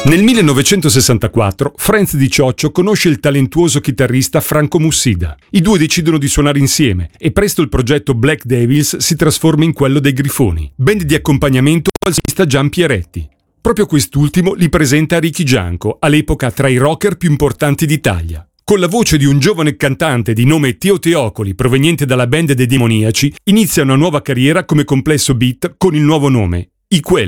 Nel 1964 Franz Di Cioccio conosce il talentuoso chitarrista Franco Mussida. I due decidono di suonare insieme e presto il progetto Black Devils si trasforma in quello dei Grifoni, band di accompagnamento al solista Gian Pieretti. Proprio quest'ultimo li presenta a Ricky Gianco, all'epoca tra i rocker più importanti d'Italia. Con la voce di un giovane cantante di nome Teo Teocoli, proveniente dalla band dei Demoniaci, inizia una nuova carriera come complesso beat con il nuovo nome, I Quelli.